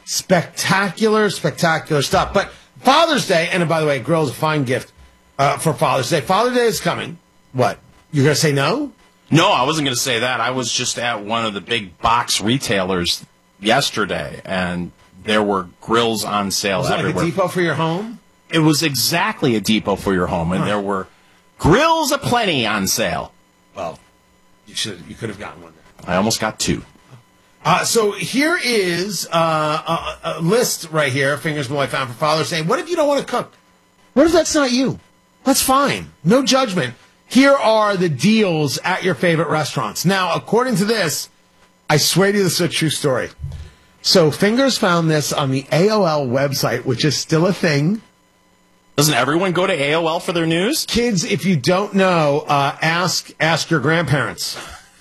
Spectacular stuff. But Father's Day, and by the way, grill's a fine gift for Father's Day. Father's Day is coming. What? You're going to say no? No, I wasn't going to say that. I was just at one of the big box retailers yesterday, and there were grills on sale everywhere. Like a depot for your home? It was exactly a depot for your home, and there were grills aplenty on sale. Well, you could have gotten one there. I almost got two. So here is a list right here, Fingers Malloy found for Father's Day. What if you don't want to cook? What if that's not you? That's fine. No judgment. Here are the deals at your favorite restaurants. Now, according to this, I swear to you, this is a true story. So Fingers found this on the AOL website, which is still a thing. Doesn't everyone go to AOL for their news? Kids, if you don't know, ask your grandparents.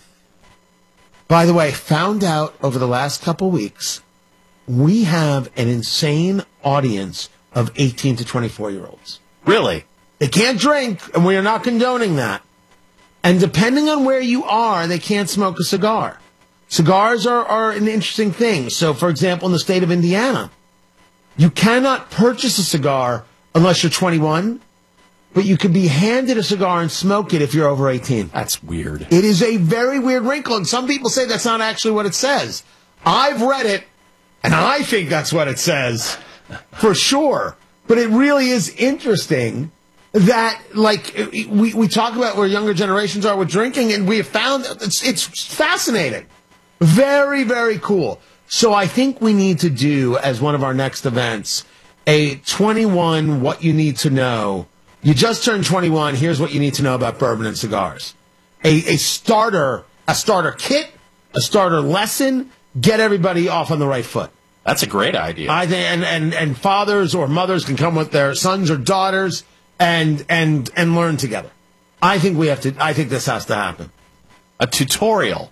By the way, found out over the last couple weeks, we have an insane audience of 18 to 24-year-olds. Really? They can't drink, and we are not condoning that. And depending on where you are, they can't smoke a cigar. Cigars are an interesting thing. So, for example, in the state of Indiana, you cannot purchase a cigar unless you're 21, but you can be handed a cigar and smoke it if you're over 18. That's weird. It is a very weird wrinkle, and some people say that's not actually what it says. I've read it, and I think that's what it says, for sure. But it really is interesting that, like, we talk about where younger generations are with drinking, and we have found it's fascinating. Very, very cool. So I think we need to do, as one of our next events, a 21 What You Need to Know. You just turned 21. Here's what you need to know about bourbon and cigars. A starter kit, a starter lesson, get everybody off on the right foot. That's a great idea. I think, and fathers or mothers can come with their sons or daughters and learn together. I think this has to happen. A tutorial.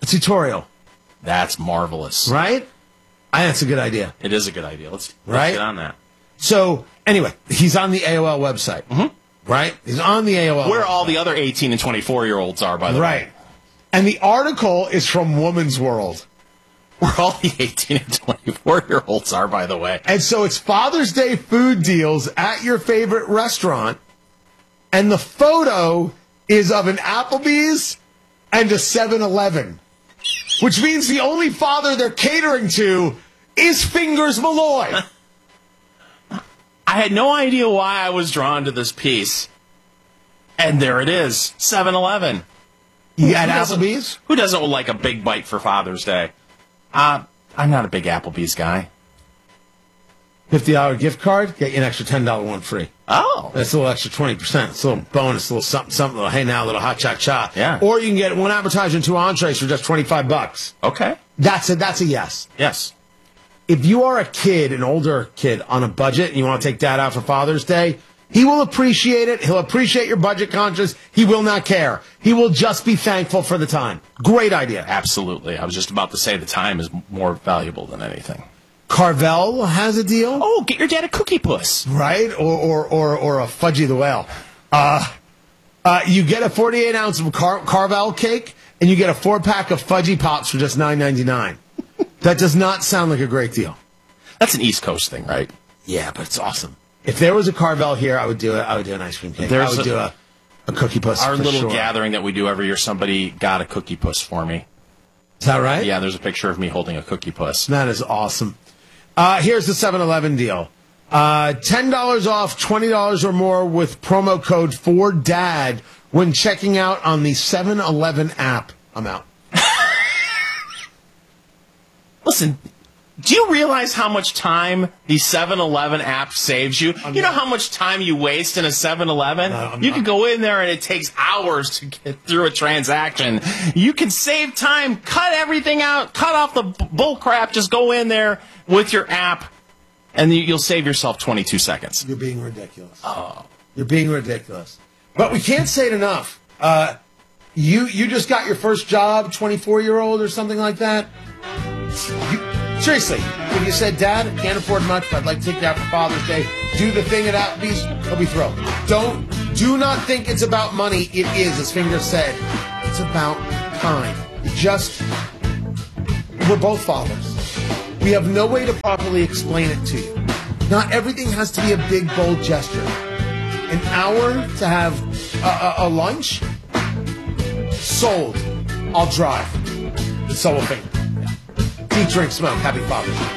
That's marvelous. Right? I think that's a good idea. It is a good idea. Let's right? get on that. So, anyway, he's on the AOL website. Mm-hmm. Right? He's on the AOL Where website. all the other 18 and 24-year-olds are, by the way. Right. And the article is from Woman's World. Where all the 18 and 24-year-olds are, by the way. And so it's Father's Day food deals at your favorite restaurant. And the photo is of an Applebee's and a 7-Eleven. Which means the only father they're catering to is Fingers Malloy. I had no idea why I was drawn to this piece. And there it is, 7-Eleven. You at Applebee's? Who doesn't like a big bite for Father's Day? I'm not a big Applebee's guy. $50 gift card, get you an extra $10 one free. Oh. That's a little extra 20%. It's a little bonus, a little something, little hey now, a little hot cha-cha. Yeah. Or you can get one appetizer and two entrees for just $25. Okay. That's a yes. Yes. If you are a kid, an older kid on a budget, and you want to take dad out for Father's Day, he will appreciate it. He'll appreciate your budget conscious. He will not care. He will just be thankful for the time. Great idea. Absolutely. I was just about to say the time is more valuable than anything. Carvel has a deal. Oh, get your dad a Cookie Puss. Right? Or a Fudgy the Whale. You get a 48-ounce of Carvel cake, and you get a 4-pack of Fudgy Pops for just $9.99. That does not sound like a great deal. That's an East Coast thing, right? Yeah, but it's awesome. If there was a Carvel here, I would do it. I would do an ice cream cake. I would do a Cookie Puss. Our for little sure. gathering that we do every year, somebody got a Cookie Puss for me. Is that right? Yeah, there's a picture of me holding a Cookie Puss. That is awesome. Here's the 7-Eleven deal. $10 off, $20 or more with promo code 4DAD when checking out on the 7-Eleven app. I'm out. Listen, do you realize how much time the 7-Eleven app saves you? You know how much time you waste in a 7-Eleven? You can go in there and it takes hours to get through a transaction. You can save time, cut everything out, cut off the bull crap, just go in there with your app, and you'll save yourself 22 seconds. You're being ridiculous. Oh. You're being ridiculous. But we can't say it enough. You just got your first job, 24-year-old or something like that. Seriously, if you said, Dad, I can't afford much, but I'd like to take you out for Father's Day, do the thing at Applebee's, they'll be thrilled. Do not think it's about money. It is, as Fingers said. It's about time. We're both fathers. We have no way to properly explain it to you. Not everything has to be a big, bold gesture. An hour to have a lunch? Sold. I'll drive. So will Finger. Eat, drink, smoke. Happy Father's Day.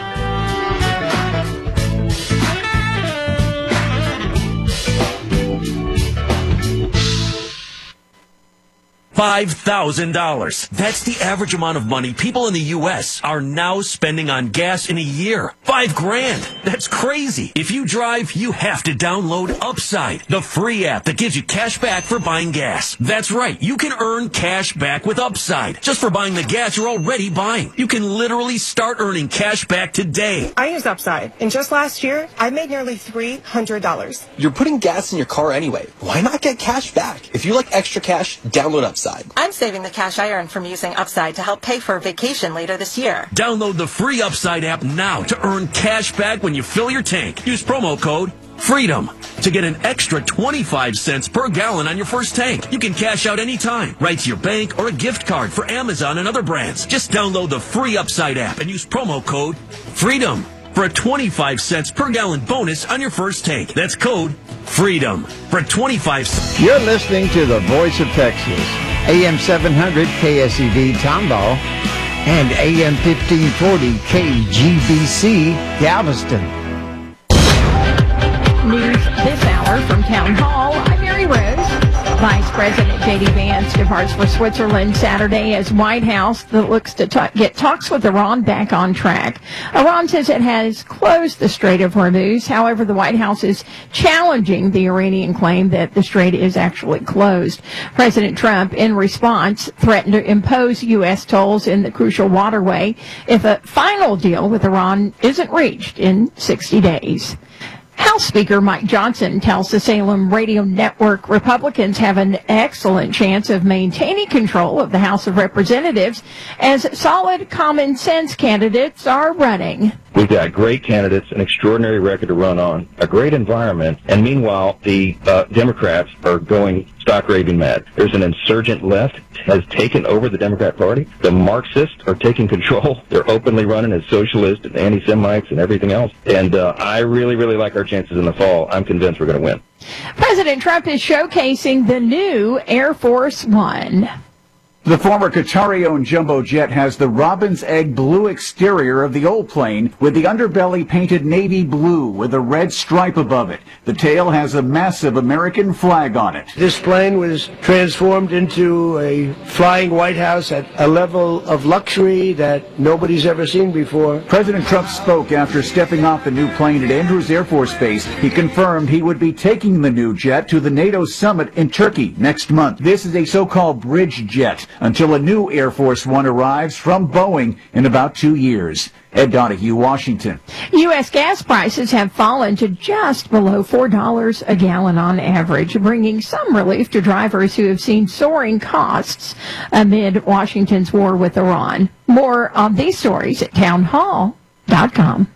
$5,000. That's the average amount of money people in the U.S. are now spending on gas in a year. $5,000. That's crazy. If you drive, you have to download Upside, the free app that gives you cash back for buying gas. That's right. You can earn cash back with Upside just for buying the gas you're already buying. You can literally start earning cash back today. I use Upside, and just last year, I made nearly $300. You're putting gas in your car anyway. Why not get cash back? If you like extra cash, download Upside. I'm saving the cash I earned from using Upside to help pay for a vacation later this year. Download the free Upside app now to earn cash back when you fill your tank. Use promo code FREEDOM to get an extra 25 cents per gallon on your first tank. You can cash out anytime, right to your bank or a gift card for Amazon and other brands. Just download the free Upside app and use promo code FREEDOM for a 25 cents per gallon bonus on your first tank. That's code FREEDOM for 25 cents. You're listening to the Voice of Texas, AM 700 KSEV Tomball and AM 1540 KGBC Galveston. News this hour from Town Hall. I'm Mary Rose. Vice President J.D. Vance departs for Switzerland Saturday as White House that looks to get talks with Iran back on track. Iran says it has closed the Strait of Hormuz. However, the White House is challenging the Iranian claim that the strait is actually closed. President Trump, in response, threatened to impose U.S. tolls in the crucial waterway if a final deal with Iran isn't reached in 60 days. House Speaker Mike Johnson tells the Salem Radio Network Republicans have an excellent chance of maintaining control of the House of Representatives as solid common sense candidates are running. We've got great candidates, an extraordinary record to run on, a great environment, and meanwhile, the Democrats are going stock raving mad. There's an insurgent left has taken over the Democrat Party. The Marxists are taking control. They're openly running as socialists and anti-Semites and everything else. And I really, really like our chances in the fall. I'm convinced we're going to win. President Trump is showcasing the new Air Force One. The former Qatari-owned jumbo jet has the robin's egg blue exterior of the old plane with the underbelly painted navy blue with a red stripe above it. The tail has a massive American flag on it. This plane was transformed into a flying White House at a level of luxury that nobody's ever seen before. President Trump spoke after stepping off the new plane at Andrews Air Force Base. He confirmed he would be taking the new jet to the NATO summit in Turkey next month. This is a so-called bridge jet until a new Air Force One arrives from Boeing in about 2 years. Ed Donahue, Washington. U.S. gas prices have fallen to just below $4 a gallon on average, bringing some relief to drivers who have seen soaring costs amid Washington's war with Iran. More on these stories at townhall.com.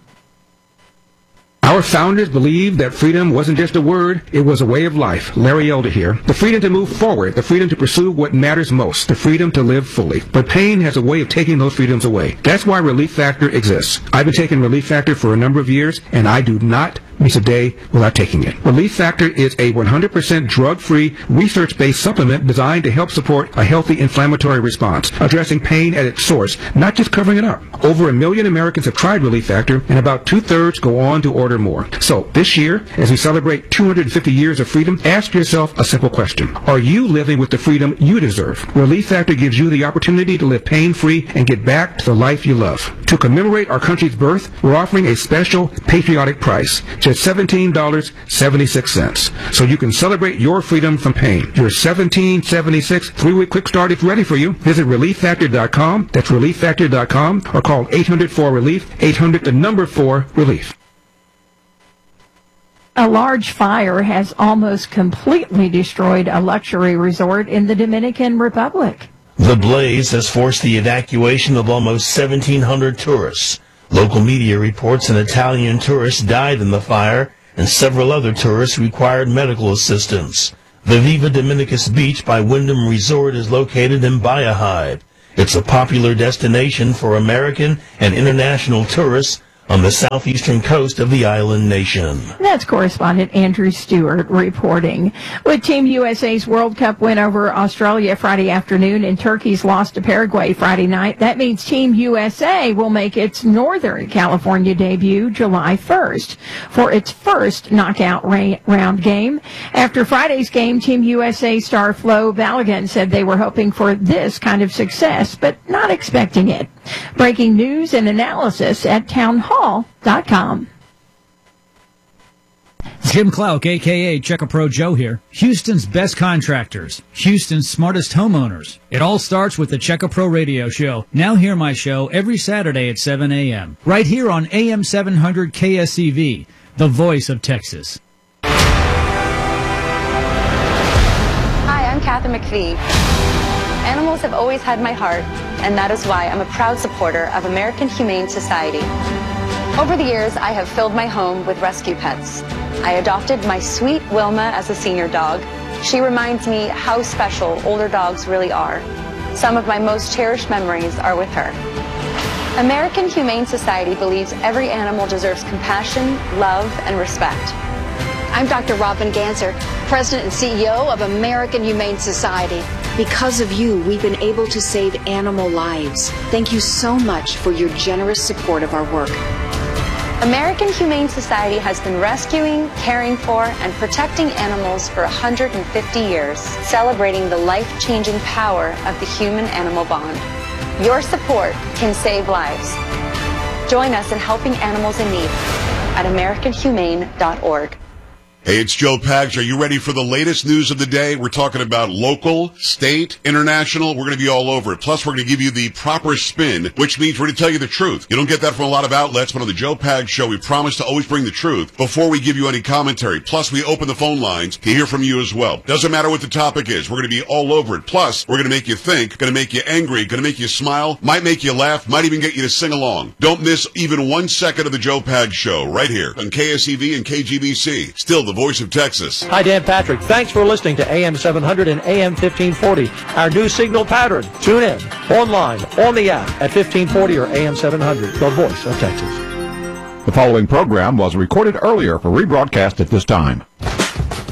Our founders believed that freedom wasn't just a word, it was a way of life. Larry Elder here. The freedom to move forward, the freedom to pursue what matters most, the freedom to live fully. But pain has a way of taking those freedoms away. That's why Relief Factor exists. I've been taking Relief Factor for a number of years, and I do not miss a day without taking it. Relief Factor is a 100% drug-free, research-based supplement designed to help support a healthy inflammatory response, addressing pain at its source, not just covering it up. Over 1 million Americans have tried Relief Factor, and about 2/3 go on to order more. So, this year, as we celebrate 250 years of freedom, ask yourself a simple question. Are you living with the freedom you deserve? Relief Factor gives you the opportunity to live pain-free and get back to the life you love. To commemorate our country's birth, we're offering a special patriotic price, just $17.76. So you can celebrate your freedom from pain. Your $17.76 3-week quick start is ready for you. Visit ReliefFactor.com. That's ReliefFactor.com, or call 800-4-RELIEF, 800-4-RELIEF. A large fire has almost completely destroyed a luxury resort in the Dominican Republic. The blaze has forced the evacuation of almost 1,700 tourists. Local media reports an Italian tourist died in the fire, and several other tourists required medical assistance. The Viva Dominicus Beach by Wyndham Resort is located in Bahia Hyde. It's a popular destination for American and international tourists on the southeastern coast of the island nation. That's correspondent Andrew Stewart reporting. With Team USA's World Cup win over Australia Friday afternoon and Turkey's loss to Paraguay Friday night, that means Team USA will make its Northern California debut July 1st for its first knockout round game. After Friday's game, Team USA star Flo Balogun said they were hoping for this kind of success, but not expecting it. Breaking news and analysis at townhall.com. Jim Clark, a.k.a. Checker Pro Joe here. Houston's best contractors. Houston's smartest homeowners. It all starts with the Checker Pro Radio Show. Now hear my show every Saturday at 7 a.m. right here on AM 700 KSEV, the voice of Texas. Hi, I'm Kathy McPhee. Animals have always had my heart, and that is why I'm a proud supporter of American Humane Society. Over the years, I have filled my home with rescue pets. I adopted my sweet Wilma as a senior dog. She reminds me how special older dogs really are. Some of my most cherished memories are with her. American Humane Society believes every animal deserves compassion, love, and respect. I'm Dr. Robin Ganser, President and CEO of American Humane Society. Because of you, we've been able to save animal lives. Thank you so much for your generous support of our work. American Humane Society has been rescuing, caring for, and protecting animals for 150 years, celebrating the life-changing power of the human-animal bond. Your support can save lives. Join us in helping animals in need at AmericanHumane.org. Hey, it's Joe Pags. Are you ready for the latest news of the day? We're talking about local, state, international. We're going to be all over it. Plus, we're going to give you the proper spin, which means we're going to tell you the truth. You don't get that from a lot of outlets, but on the Joe Pags Show, we promise to always bring the truth before we give you any commentary. Plus, we open the phone lines to hear from you as well. Doesn't matter what the topic is. We're going to be all over it. Plus, we're going to make you think, going to make you angry, going to make you smile, might make you laugh, might even get you to sing along. Don't miss even 1 second of the Joe Pags Show right here on KSEV and KGBC. Still the voice of Texas. Hi, Dan Patrick. Thanks for listening to AM 700 and AM 1540, our new signal pattern. Tune in, online, on the app at 1540 or AM 700, the voice of Texas. The following program was recorded earlier for rebroadcast at this time.